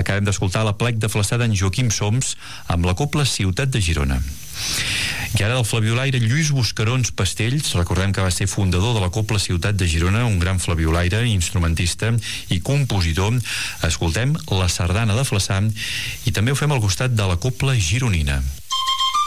Acabem d'escoltar la plec de Flaçà d'en Joaquim Soms amb la cobla Ciutat de Girona. I ara del flabiolaire Lluís Buscarons Pastells, recordem que va ser fundador de la cobla Ciutat de Girona, un gran flabiolaire, instrumentista i compositor. Escoltem la sardana de Flaçà i també ho fem al costat de la cobla gironina.